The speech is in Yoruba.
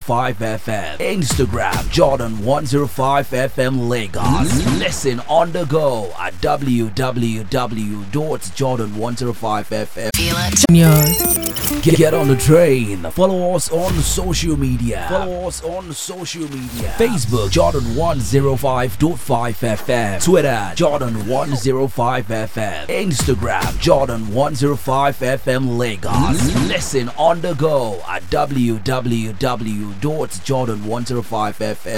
105 FM. Instagram Jordan 105 FM Lagos. Listen on the go at www.jordan105fm. Feel it. Get on the train. Follow us on social media. Facebook Jordan 105.5 FM. Twitter Jordan 105 FM. Instagram Jordan 105 FM Lagos. Listen on the go at www.jordan105fm.